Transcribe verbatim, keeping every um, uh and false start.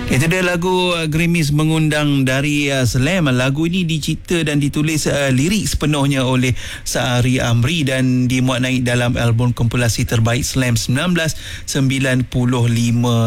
Itu dia lagu uh, Gerimis Mengundang dari uh, Slam. Lagu ini dicipta dan ditulis uh, lirik sepenuhnya oleh Saari Amri dan dimuat naik dalam album kompilasi terbaik Slam seribu sembilan ratus sembilan puluh lima.